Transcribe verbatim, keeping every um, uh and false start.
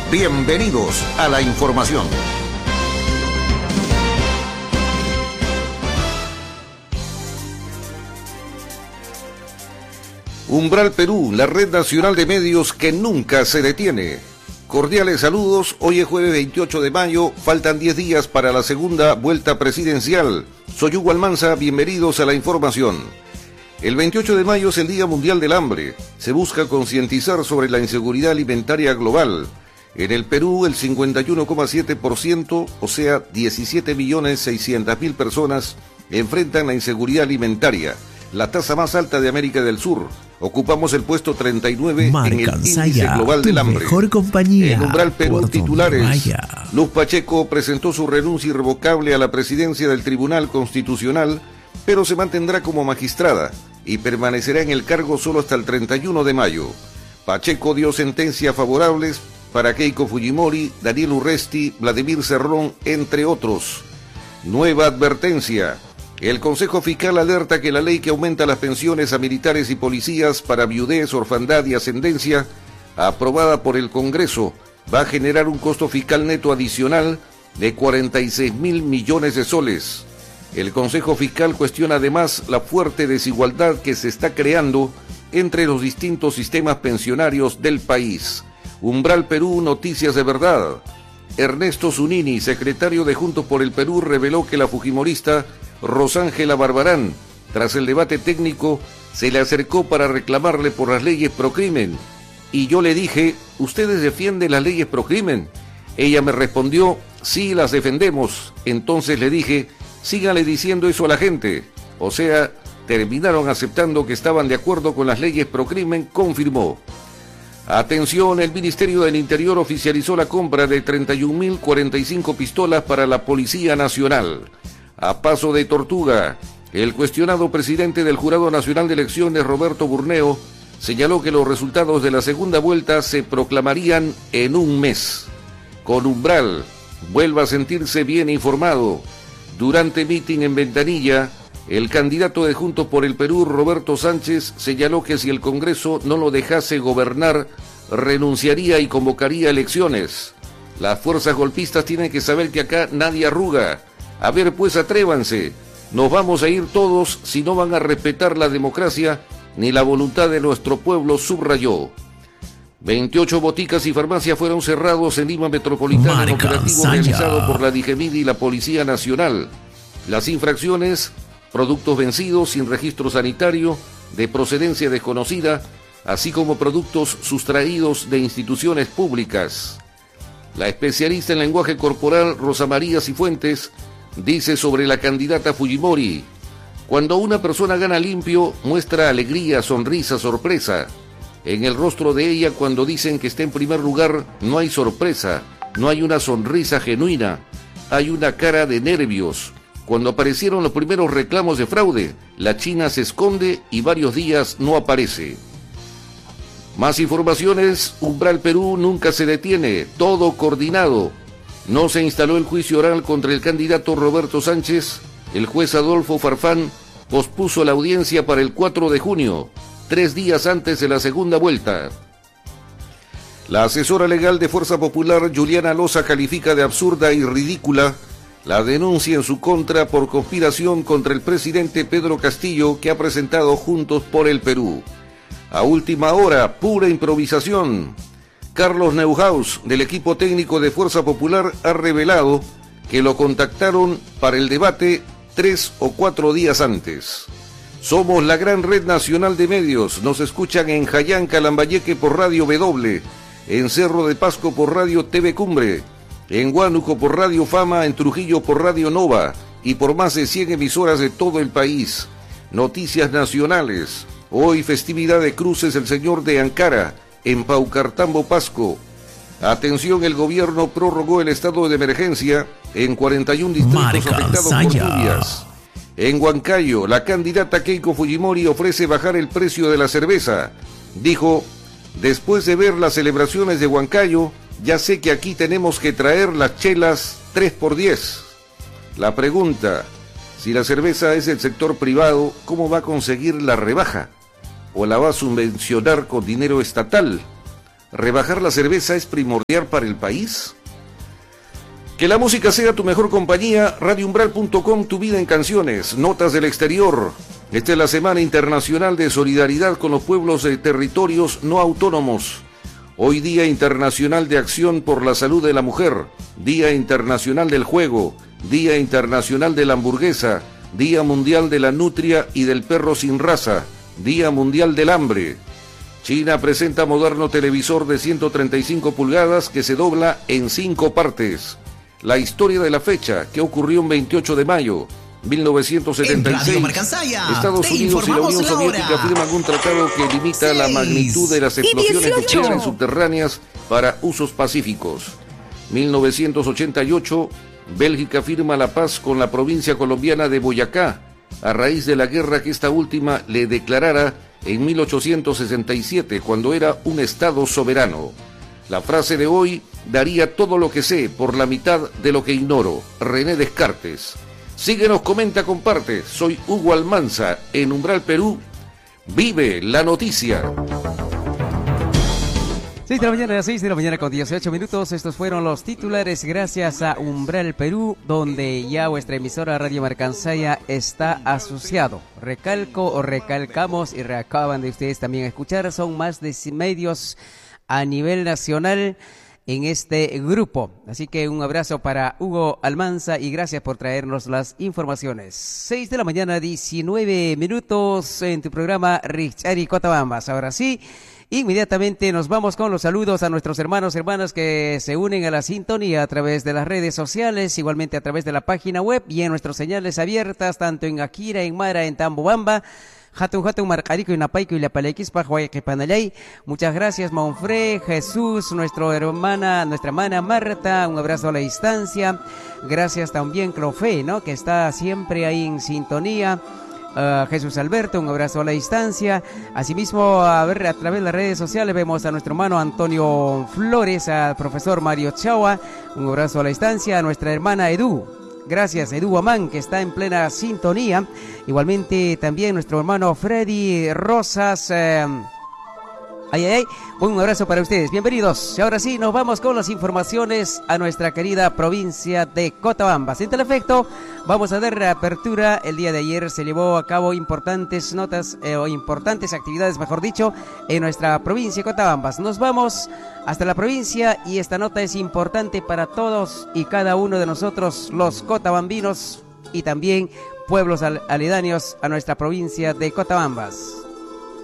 Bienvenidos a la información. Umbral Perú, la red nacional de medios que nunca se detiene. Cordiales saludos, hoy es jueves veintiocho de mayo, faltan diez días para la segunda vuelta presidencial. Soy Hugo Almanza, bienvenidos a la información. El veintiocho de mayo es el Día Mundial del Hambre. Se busca concientizar sobre la inseguridad alimentaria global. En el Perú, el cincuenta y uno coma siete por ciento, o sea, diecisiete millones seiscientas mil personas, enfrentan la inseguridad alimentaria, la tasa más alta de América del Sur. Ocupamos el puesto treinta y nueve Marca en el Ansaya, índice global del hambre. Mejor compañía. En Umbral Perú, titulares. Luz Pacheco presentó su renuncia irrevocable a la presidencia del Tribunal Constitucional, pero se mantendrá como magistrada y permanecerá en el cargo solo hasta el treinta y uno de mayo. Pacheco dio sentencias favorables para Keiko Fujimori, Daniel Urresti, Vladimir Cerrón, entre otros. Nueva advertencia. El Consejo Fiscal alerta que la ley que aumenta las pensiones a militares y policías para viudez, orfandad y ascendencia, aprobada por el Congreso, va a generar un costo fiscal neto adicional de cuarenta y seis mil millones de soles. El Consejo Fiscal cuestiona además la fuerte desigualdad que se está creando entre los distintos sistemas pensionarios del país. Umbral Perú, noticias de verdad. Ernesto Zunini, secretario de Juntos por el Perú, reveló que la fujimorista Rosángela Barbarán, tras el debate técnico, se le acercó para reclamarle por las leyes procrimen. Y yo le dije, ¿ustedes defienden las leyes procrimen? Ella me respondió, sí, las defendemos. Entonces le dije, síganle diciendo eso a la gente. O sea, terminaron aceptando que estaban de acuerdo con las leyes procrimen, confirmó. Atención, el Ministerio del Interior oficializó la compra de treinta y un mil cuarenta y cinco pistolas para la Policía Nacional. A paso de tortuga, el cuestionado presidente del Jurado Nacional de Elecciones, Roberto Burneo, señaló que los resultados de la segunda vuelta se proclamarían en un mes. Con Umbral, vuelva a sentirse bien informado. Durante mitin en Ventanilla, el candidato de Juntos por el Perú, Roberto Sánchez, señaló que si el Congreso no lo dejase gobernar, renunciaría y convocaría elecciones. Las fuerzas golpistas tienen que saber que acá nadie arruga. A ver, pues atrévanse. Nos vamos a ir todos si no van a respetar la democracia ni la voluntad de nuestro pueblo, subrayó. veintiocho boticas y farmacias fueron cerrados en Lima Metropolitana en operativo realizado por la DIGEMID y la Policía Nacional. Las infracciones: productos vencidos sin registro sanitario, de procedencia desconocida, así como productos sustraídos de instituciones públicas. La especialista en lenguaje corporal Rosa María Cifuentes dice sobre la candidata Fujimori: cuando una persona gana limpio, muestra alegría, sonrisa, sorpresa. En el rostro de ella, cuando dicen que está en primer lugar, no hay sorpresa, no hay una sonrisa genuina, hay una cara de nervios. Cuando aparecieron los primeros reclamos de fraude, la China se esconde y varios días no aparece. Más informaciones. Umbral Perú nunca se detiene, todo coordinado. No se instaló el juicio oral contra el candidato Roberto Sánchez. El juez Adolfo Farfán pospuso la audiencia para el cuatro de junio, tres días antes de la segunda vuelta. La asesora legal de Fuerza Popular, Juliana Loza, califica de absurda y ridícula la denuncia en su contra por conspiración contra el presidente Pedro Castillo que ha presentado Juntos por el Perú. A última hora, pura improvisación. Carlos Neuhaus, del equipo técnico de Fuerza Popular, ha revelado que lo contactaron para el debate tres o cuatro días antes. Somos la gran red nacional de medios. Nos escuchan en Jayán, Calambayeque por Radio W, en Cerro de Pasco por Radio T V Cumbre, en Huánuco por Radio Fama, en Trujillo por Radio Nova y por más de cien emisoras de todo el país. Noticias nacionales. Hoy festividad de cruces del Señor de Ankara, en Paucartambo, Pasco. Atención, el gobierno prorrogó el estado de emergencia en cuarenta y un distritos Marca afectados Saya. por lluvias. En Huancayo, la candidata Keiko Fujimori ofrece bajar el precio de la cerveza. Dijo, después de ver las celebraciones de Huancayo, ya sé que aquí tenemos que traer las chelas tres por diez. La pregunta, si la cerveza es del sector privado, ¿cómo va a conseguir la rebaja? ¿O la va a subvencionar con dinero estatal? ¿Rebajar la cerveza es primordial para el país? Que la música sea tu mejor compañía. radio umbral punto com, tu vida en canciones. Notas del exterior. Esta es la Semana Internacional de Solidaridad con los Pueblos de Territorios No Autónomos. Hoy Día Internacional de Acción por la Salud de la Mujer, Día Internacional del Juego, Día Internacional de la Hamburguesa, Día Mundial de la Nutria y del Perro sin Raza, Día Mundial del Hambre. China presenta moderno televisor de ciento treinta y cinco pulgadas que se dobla en cinco partes. La historia de la fecha, que ocurrió un veintiocho de mayo de mil novecientos setenta y seis. Estados Unidos y la Unión Soviética firman un tratado que limita la magnitud de las explosiones nucleares subterráneas para usos pacíficos. mil novecientos ochenta y ocho, Bélgica firma la paz con la provincia colombiana de Boyacá, a raíz de la guerra que esta última le declarara en mil ochocientos sesenta y siete, cuando era un estado soberano. La frase de hoy: daría todo lo que sé por la mitad de lo que ignoro. René Descartes. Síguenos, comenta, comparte. Soy Hugo Almanza, en Umbral Perú. Vive la noticia. seis de la mañana, seis de la mañana con dieciocho minutos. Estos fueron los titulares gracias a Umbral Perú, donde ya vuestra emisora Radio Marcansaya está asociado. Recalco o recalcamos, y reacaban de ustedes también a escuchar, son más de medios a nivel nacional en este grupo. Así que un abrazo para Hugo Almanza y gracias por traernos las informaciones. seis de la mañana, diecinueve minutos en tu programa Richari Cotabambas. Ahora sí, inmediatamente nos vamos con los saludos a nuestros hermanos, hermanas que se unen a la sintonía a través de las redes sociales, igualmente a través de la página web y en nuestras señales abiertas, tanto en Akira, en Mara, en Tambobamba. Hatun Hatun Marcarico y Napaico y La Palequispa, Huayque Panalay. Muchas gracias, Monfre, Jesús, nuestra hermana, nuestra hermana Marta, un abrazo a la distancia. Gracias también, Clofe, ¿no? Que está siempre ahí en sintonía. Uh, Jesús Alberto, un abrazo a la distancia. Asimismo, a ver, a través de las redes sociales vemos a nuestro hermano Antonio Flores, al profesor Mario Chaua, un abrazo a la distancia. A nuestra hermana Edu. Gracias, Edu Amán, que está en plena sintonía. Igualmente también nuestro hermano Freddy Rosas. Eh, ay, ay, ay. Un abrazo para ustedes. Bienvenidos. Y ahora sí, nos vamos con las informaciones a nuestra querida provincia de Cotabambas. En tal efecto, vamos a dar apertura. El día de ayer se llevó a cabo importantes notas, eh, o importantes actividades, mejor dicho, en nuestra provincia de Cotabambas. Nos vamos hasta la provincia y esta nota es importante para todos y cada uno de nosotros, los cotabambinos y también pueblos aledaños a nuestra provincia de Cotabambas.